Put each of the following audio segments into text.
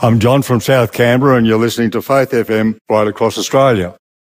I'm John from South Canberra, and you're listening to Faith FM right across Australia.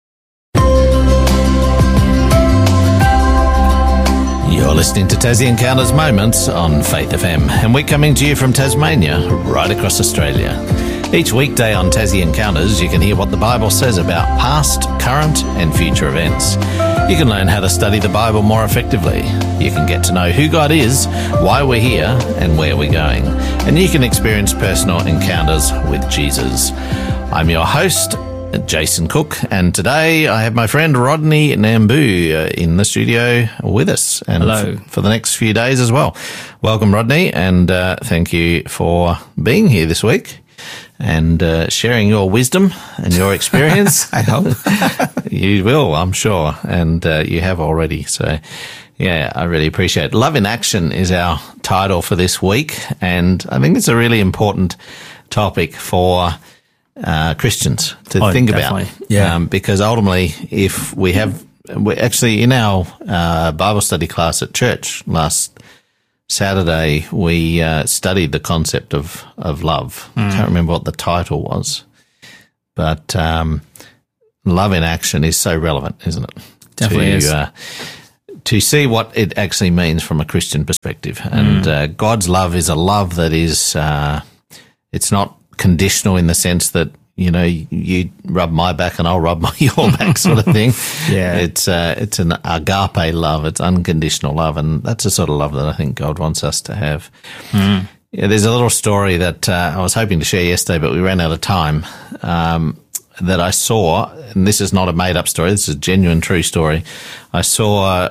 You're listening to Tassie Encounters Moments on Faith FM, and we're coming to you from Tasmania, right across Australia. Each weekday on Tassie Encounters, you can hear what the Bible says about past, current and future events. You can learn how to study the Bible more effectively. You can get to know who God is, why we're here and where we're going. And you can experience personal encounters with Jesus. I'm your host, Jason Cook, and today I have my friend Rodney Nambu in the studio with us. And hello. For the next few days as well. Welcome, Rodney, and thank you for being here this week and sharing your wisdom and your experience. I hope. You will, I'm sure, and you have already. So, yeah, I really appreciate it. Love in Action is our title for this week, and I think it's a really important topic for Christians to think definitely. about. Yeah. Because ultimately, if we actually in our Bible study class at church last Saturday, we studied the concept of love. I can't remember what the title was, but love in action is so relevant, isn't it? Definitely is. To see what it actually means from a Christian perspective. And God's love is a love that is, it's not conditional in the sense that, you know, you rub my back and I'll rub your back sort of thing. Yeah. It's an agape love. It's unconditional love. And that's the sort of love that I think God wants us to have. Yeah, there's a little story that I was hoping to share yesterday, but we ran out of time, that I saw, and this is not a made-up story. This is a genuine, true story. I saw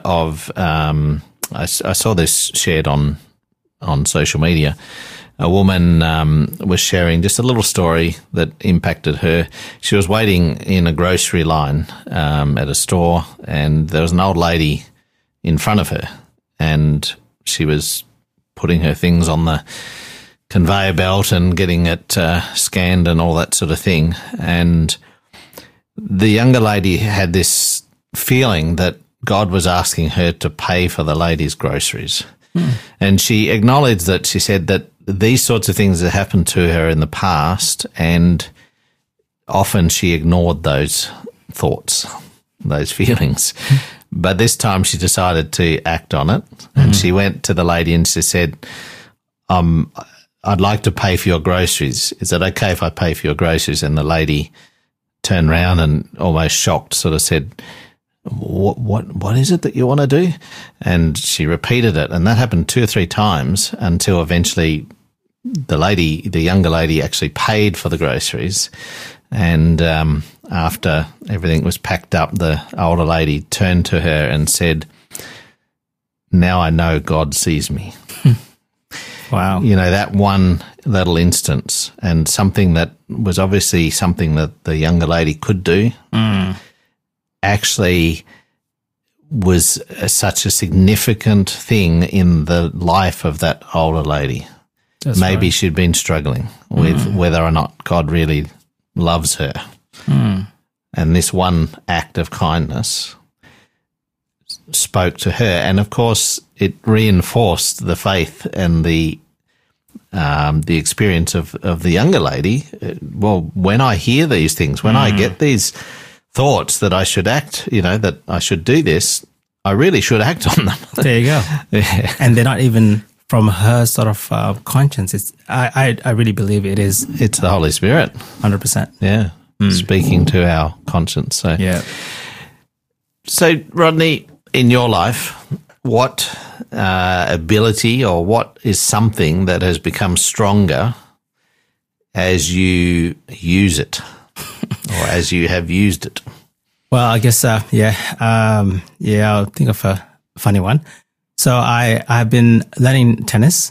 I saw this shared on social media. A woman was sharing just a little story that impacted her. She was waiting in a grocery line at a store, and there was an old lady in front of her, and she was putting her things on the conveyor belt and getting it scanned and all that sort of thing. And the younger lady had this feeling that God was asking her to pay for the lady's groceries. And she acknowledged that, she said that these sorts of things had happened to her in the past, and often she ignored those thoughts, those feelings. But this time she decided to act on it, and she went to the lady and she said, I'd like to pay for your groceries. Is that okay if I pay for your groceries? And the lady turned around and almost shocked sort of said, What is it that you want to do? And she repeated it, and that happened 2 or 3 times until eventually the younger lady actually paid for the groceries. And after everything was packed up, the older lady turned to her and said, "Now I know God sees me." Wow. You know, that one little instance, and something that was obviously something that the younger lady could do, actually was such a significant thing in the life of that older lady. That's Maybe right. she'd been struggling with whether or not God really loves her. And this one act of kindness spoke to her. And of course, it reinforced the faith and the experience of the younger lady. Well, when I hear these things, when I get these thoughts that I should act, you know, that I should do this, I really should act on them. There you go. Yeah. And they're not even from her sort of conscience. It's I really believe it is. It's the Holy Spirit. 100%. Yeah. Speaking to our conscience. So, Yeah. So Rodney, in your life, what ability or what is something that has become stronger as you use it or as you have used it? Well, I guess, I'll think of a funny one. So I've been learning tennis,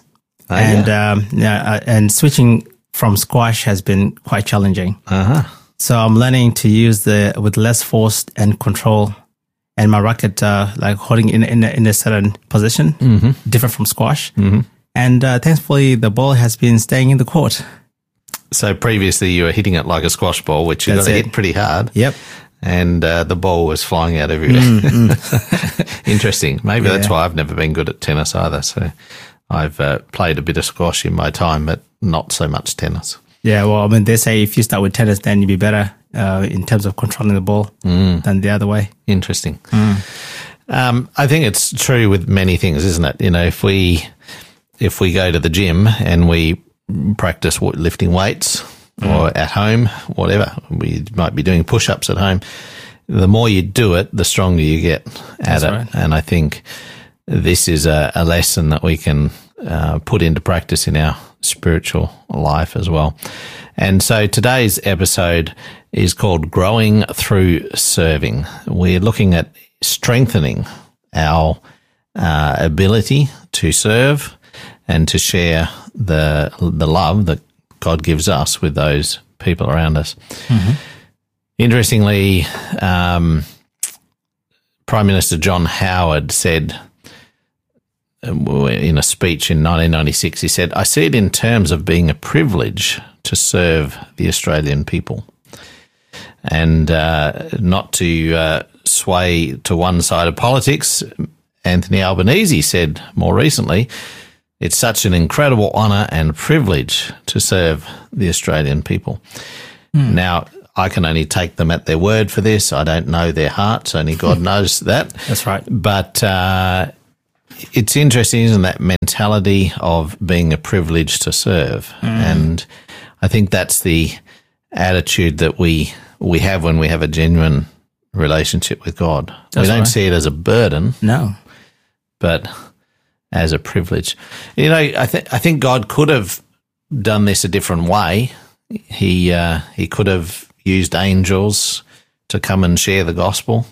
and switching from squash has been quite challenging. So I'm learning to use with less force and control, and my racket like holding in a certain position, different from squash. And thankfully, the ball has been staying in the court. So previously you were hitting it like a squash ball, which you got to hit pretty hard. Yep. And the ball was flying out everywhere. Interesting. Maybe that's why I've never been good at tennis either. So I've played a bit of squash in my time, but not so much tennis. Yeah, well, I mean, they say if you start with tennis, then you'll be better in terms of controlling the ball than the other way. Interesting. I think it's true with many things, isn't it? You know, if we go to the gym and we practice lifting weights or at home, whatever, we might be doing push-ups at home, the more you do it, the stronger you get at it. Right. And I think this is a lesson that we can put into practice in our spiritual life as well. And so today's episode is called Growing Through Serving. We're looking at strengthening our ability to serve and to share the love that God gives us with those people around us. Interestingly, Prime Minister John Howard said in a speech in 1996, he said, "I see it in terms of being a privilege to serve the Australian people." And not to sway to one side of politics, Anthony Albanese said more recently, "It's such an incredible honour and privilege to serve the Australian people." Now, I can only take them at their word for this. I don't know their hearts. Only God knows that. That's right. But it's interesting, isn't that mentality of being a privilege to serve? And I think that's the attitude that we have when we have a genuine relationship with God. We don't see it as a burden. No. But as a privilege. You know, I think God could have done this a different way. He could have used angels to come and share the gospel.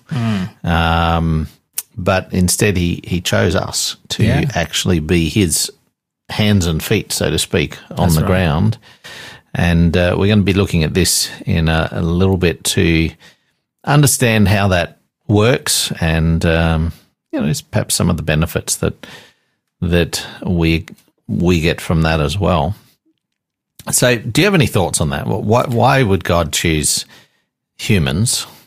But instead he chose us to actually be his hands and feet, so to speak, on the ground. And we're going to be looking at this in a little bit to understand how that works and, perhaps some of the benefits that we get from that as well. So do you have any thoughts on that? Why would God choose human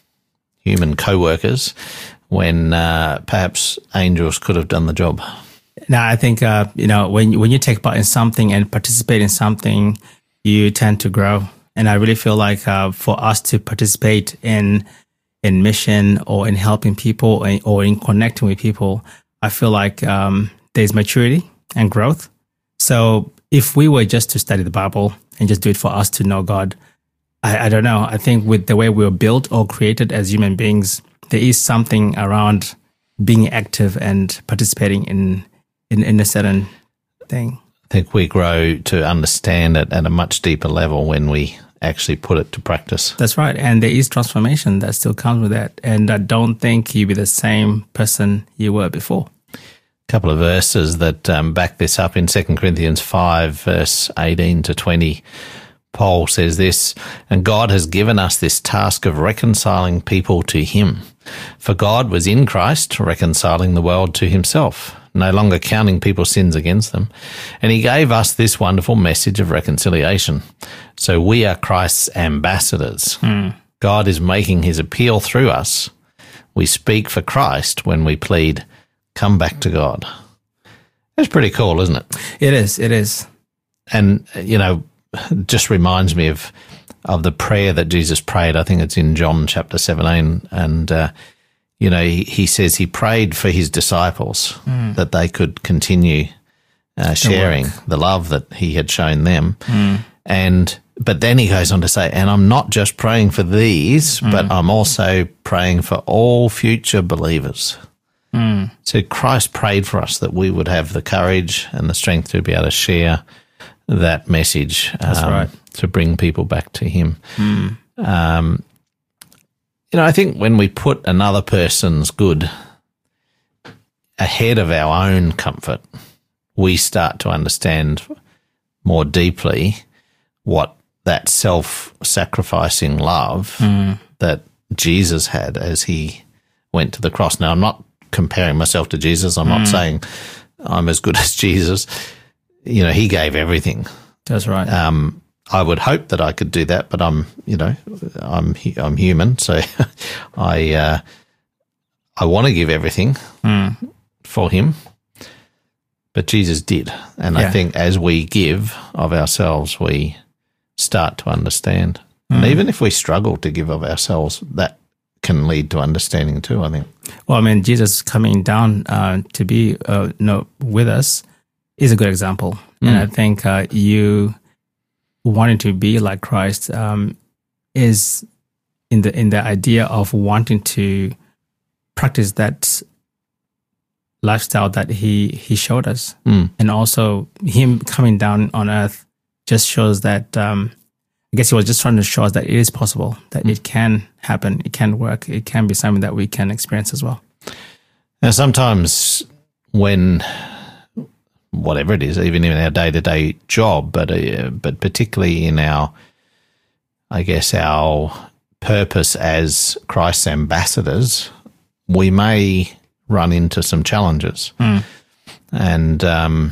co-workers when perhaps angels could have done the job? Now, I think, when you take part in something and participate in something, you tend to grow. And I really feel like for us to participate in mission or in helping people or in connecting with people, I feel like there's maturity and growth. So if we were just to study the Bible and just do it for us to know God, I don't know. I think with the way we were built or created as human beings, there is something around being active and participating in a certain thing. I think we grow to understand it at a much deeper level when we actually put it to practice. That's right. And there is transformation that still comes with that. And I don't think you'll be the same person you were before. A couple of verses that back this up in 2 Corinthians 5, verse 18 to 20. Paul says this, "And God has given us this task of reconciling people to him. For God was in Christ, reconciling the world to himself, no longer counting people's sins against them. And he gave us this wonderful message of reconciliation. So we are Christ's ambassadors. God is making his appeal through us. We speak for Christ when we plead, 'Come back to God.'" That's pretty cool, isn't it? It is. And, just reminds me of the prayer that Jesus prayed. I think it's in John chapter 17. And, he says he prayed for his disciples that they could continue sharing the love that he had shown them. But then he goes on to say, "And I'm not just praying for these, but I'm also praying for all future believers." So Christ prayed for us that we would have the courage and the strength to be able to share that message. That's right. To bring people back to him. I think when we put another person's good ahead of our own comfort, we start to understand more deeply what that self-sacrificing love that Jesus had as he went to the cross. Now, I'm not comparing myself to Jesus. I'm not saying I'm as good as Jesus. He gave everything. That's right. I would hope that I could do that, but I'm human, so I want to give everything for him. But Jesus did, and I think as we give of ourselves, we start to understand. And even if we struggle to give of ourselves, that can lead to understanding too, I think. Well, I mean, Jesus coming down to be with us is a good example. And I think you wanting to be like Christ is in the idea of wanting to practice that lifestyle that he showed us. And also him coming down on earth just shows that I guess he was just trying to show us that it is possible, that it can happen, it can work, it can be something that we can experience as well. Now, sometimes when, whatever it is, even in our day-to-day job, but particularly in our purpose as Christ's ambassadors, we may run into some challenges. And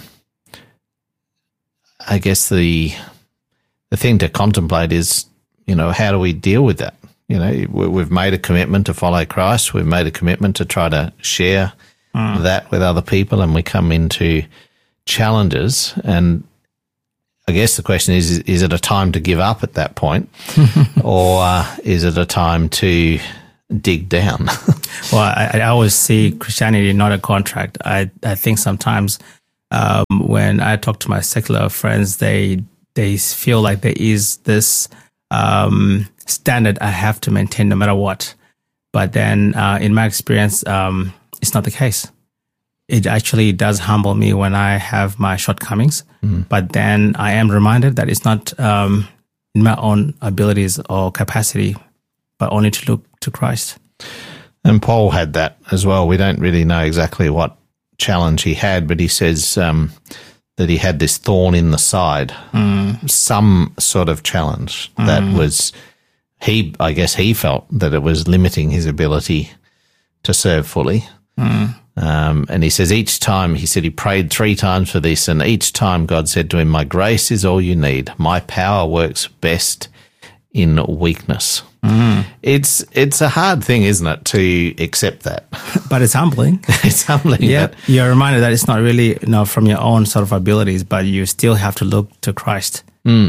I guess the thing to contemplate is, how do we deal with that? We've made a commitment to follow Christ. We've made a commitment to try to share that with other people, and we come into challenges. And I guess the question is it a time to give up at that point, or is it a time to dig down? Well, I always see Christianity not a contract. I think sometimes when I talk to my secular friends, they feel like there is this standard I have to maintain no matter what. But then in my experience, it's not the case. It actually does humble me when I have my shortcomings. But then I am reminded that it's not in my own abilities or capacity, but only to look to Christ. And Paul had that as well. We don't really know exactly what challenge he had, but he says that he had this thorn in the side, some sort of challenge that was, I guess he felt that it was limiting his ability to serve fully. And he says each time, he prayed 3 times for this, and each time God said to him, "My grace is all you need. My power works best in weakness." It's a hard thing, isn't it, to accept that? But it's humbling. It's humbling. Yeah, you're reminded that it's not really from your own sort of abilities, but you still have to look to Christ.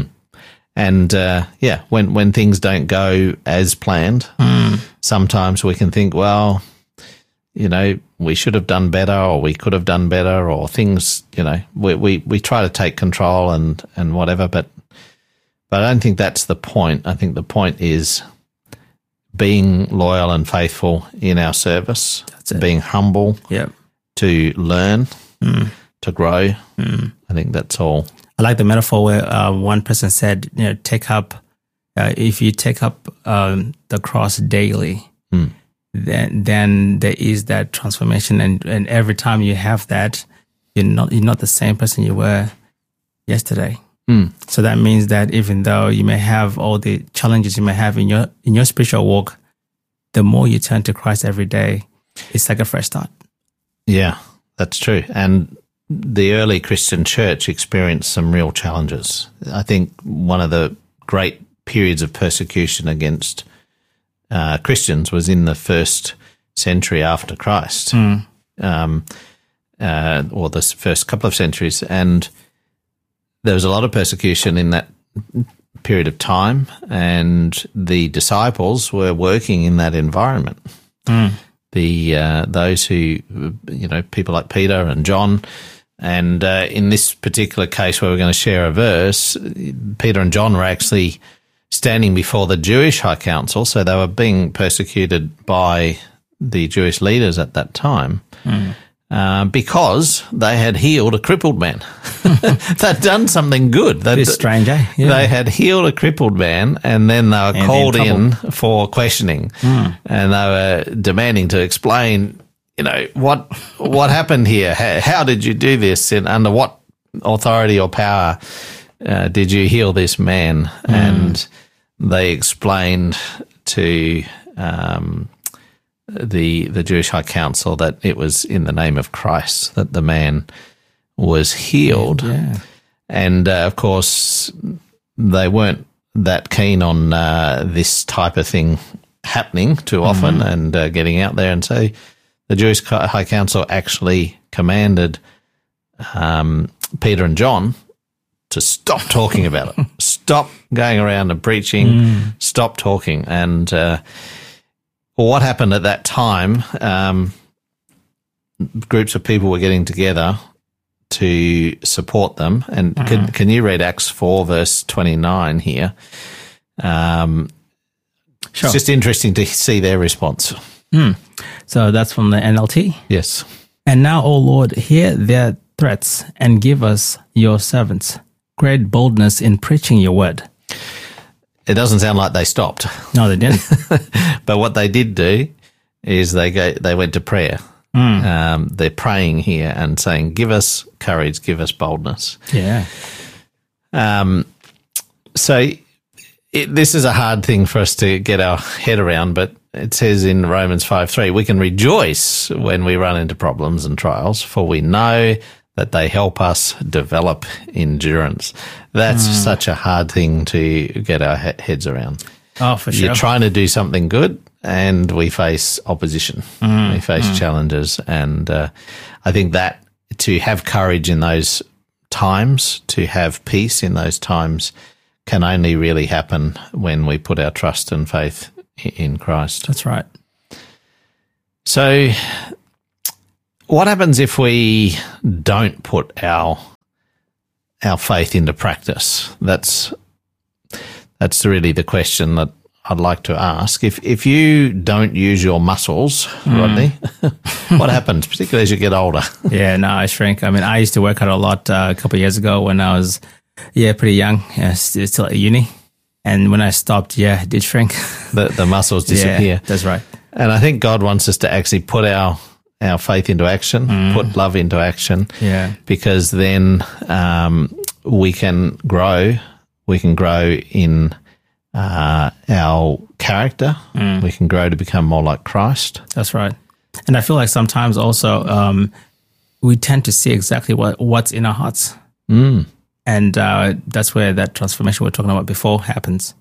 And when things don't go as planned, sometimes we can think, well, we should have done better, or we could have done better, or things, we try to take control and whatever, but I don't think that's the point. I think the point is being loyal and faithful in our service, being humble, to learn, to grow. I think that's all. I like the metaphor where one person said, if you take up the cross daily, then there is that transformation, and every time you have that, you're not the same person you were yesterday. So that means that even though you may have all the challenges you may have in your spiritual walk, the more you turn to Christ every day, it's like a fresh start. Yeah, that's true. And the early Christian church experienced some real challenges. I think one of the great periods of persecution against Christians was in the first century after Christ, or the first couple of centuries, and there was a lot of persecution in that period of time, and the disciples were working in that environment. Those who, people like Peter and John, and in this particular case where we're going to share a verse, Peter and John were actually standing before the Jewish High Council, so they were being persecuted by the Jewish leaders at that time. Because they had healed a crippled man. They'd done something good. It's strange, eh? Yeah. They had healed a crippled man, and then they were called in for questioning, and they were demanding to explain, what happened here? How did you do this? And under what authority or power did you heal this man? And they explained to the Jewish High Council that it was in the name of Christ that the man was healed. Yeah. And, of course, they weren't that keen on this type of thing happening too often and getting out there. And so the Jewish High Council actually commanded Peter and John to stop talking about it, stop going around and preaching, stop talking. And what happened at that time, groups of people were getting together to support them. And can you read Acts 4, verse 29 here? Sure. It's just interesting to see their response. So that's from the NLT. Yes. And now, O Lord, hear their threats and give us, your servants, great boldness in preaching your word. It doesn't sound like they stopped. No, they didn't. But what they did do is they went to prayer. They're praying here and saying, give us courage, give us boldness. Yeah. So this is a hard thing for us to get our head around, but it says in Romans 5:3, we can rejoice when we run into problems and trials, for we know that they help us develop endurance. That's such a hard thing to get our heads around. Oh, for sure. You're trying to do something good and we face opposition. We face challenges. And I think that to have courage in those times, to have peace in those times, can only really happen when we put our trust and faith in Christ. That's right. So what happens if we don't put our faith into practice? That's really the question that I'd like to ask. If you don't use your muscles, Rodney, what happens, particularly as you get older? Yeah, no, I shrink. I mean, I used to work out a lot a couple of years ago when I was, pretty young, still at uni. And when I stopped, it did shrink. The muscles disappear. Yeah, that's right. And I think God wants us to actually put our faith into action, put love into action. Yeah. Because then we can grow. We can grow in our character. We can grow to become more like Christ. That's right. And I feel like sometimes also we tend to see exactly what's in our hearts. And that's where that transformation we were talking about before happens.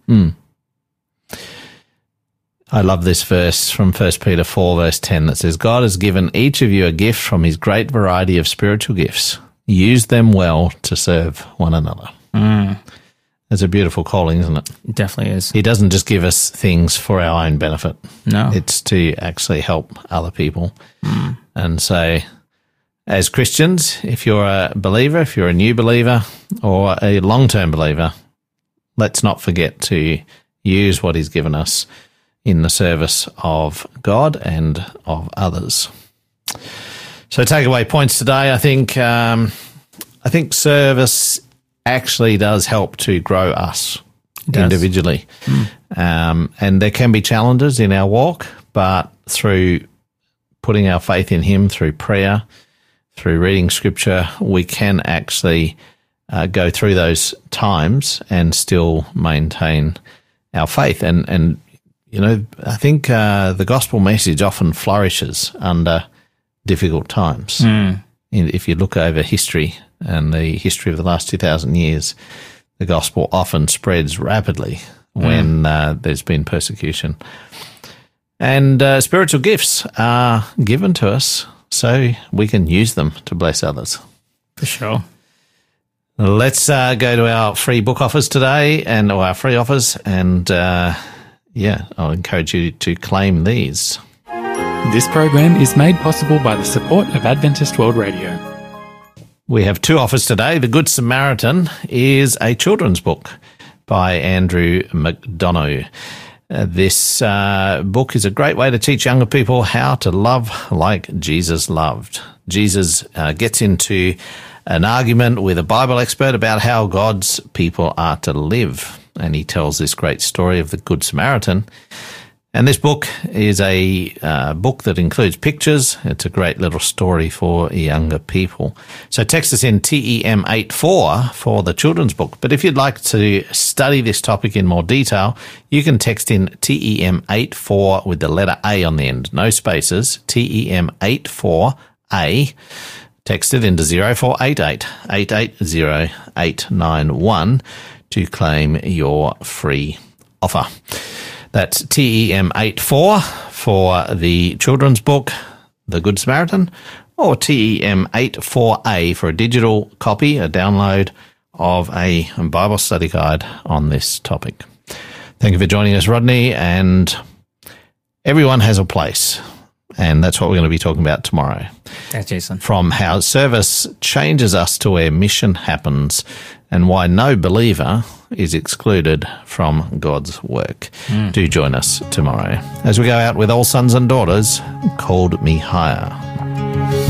I love this verse from 1 Peter 4, verse 10 that says, God has given each of you a gift from his great variety of spiritual gifts. Use them well to serve one another. It's a beautiful calling, isn't it? It definitely is. He doesn't just give us things for our own benefit. No. It's to actually help other people. And so as Christians, if you're a believer, if you're a new believer or a long-term believer, let's not forget to use what he's given us in the service of God and of others. So takeaway points today, I think service actually does help to grow us individually. And there can be challenges in our walk, but through putting our faith in him, through prayer, through reading scripture, we can actually go through those times and still maintain our faith. And you know, I think the gospel message often flourishes under difficult times. If you look over history and the history of the last 2,000 years, the gospel often spreads rapidly when there's been persecution. And spiritual gifts are given to us so we can use them to bless others. For sure. Let's go to our free book offers today or our free offers. And, I'll encourage you to claim these. This program is made possible by the support of Adventist World Radio. We have two offers today. The Good Samaritan is a children's book by Andrew McDonough. This book is a great way to teach younger people how to love like Jesus loved. Jesus gets into an argument with a Bible expert about how God's people are to live, and he tells this great story of the Good Samaritan. And this book is a book that includes pictures. It's a great little story for younger people. So text us in TEM84 for the children's book. But if you'd like to study this topic in more detail, you can text in TEM84 with the letter A on the end. No spaces. TEM84A. Text it into 0488 880 891 to claim your free offer. That's TEM84 for the children's book, The Good Samaritan, or TEM84A for a digital copy, a download of a Bible study guide on this topic. Thank you for joining us, Rodney, and everyone has a place, and that's what we're going to be talking about tomorrow. Thanks, Jason. From how service changes us to where mission happens, and why no believer is excluded from God's work. Do join us tomorrow as we go out with All Sons and Daughters, Called Me Higher.